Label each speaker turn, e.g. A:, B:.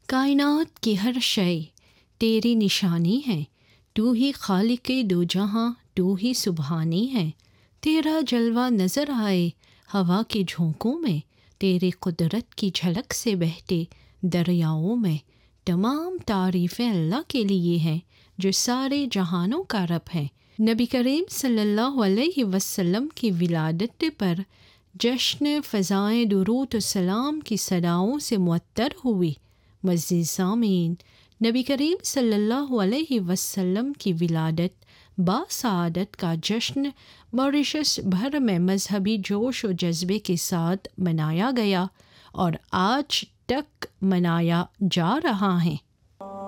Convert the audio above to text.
A: कायनात की हर शय तेरी निशानी है, तू ही खालिक़े दो जहां, तू ही सुबहानी है। तेरा जलवा नज़र आए हवा के झोंकों में, तेरे कुदरत की झलक से बहते दरियाओं में। तमाम तारीफ़ें अल्लाह के लिए हैं जो सारे जहानों का रब है। नबी करीम सल्लल्लाहु अलैहि वसल्लम की विलादत पर जश्न फ़ज़ाएँ दुरूद व सलाम की सदाओं से मुअत्तर हुई। मज़ीद सामीन, नबी करीम सल्लल्लाहु अलैहि वसल्लम की विलादत बासआदत का जश्न मॉरिशस भर में मजहबी जोश व जज्बे के साथ मनाया गया और आज तक मनाया जा रहा है।